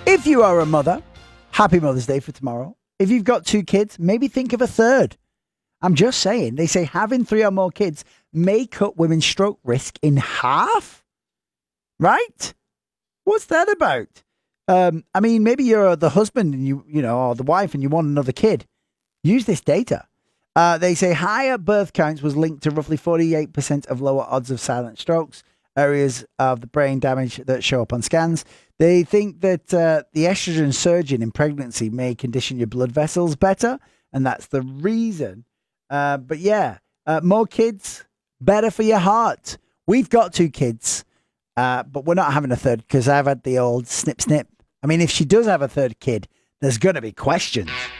If you are a mother, happy Mother's Day for tomorrow. If you've got 2 kids, maybe think of a third. I'm just saying, they say having 3 or more kids may cut women's stroke risk in half. Right? What's that about? I mean, maybe you're the husband and you know, or the wife and you want another kid. Use this data. They say higher birth counts was linked to roughly 48% of lower odds of silent strokes, areas of the brain damage that show up on scans. They think that the estrogen surging in pregnancy may condition your blood vessels better, and that's the reason. But yeah, more kids, better for your heart. We've got 2 kids, but we're not having a third because I've had the old snip snip. I mean, if she does have a third kid, there's going to be questions.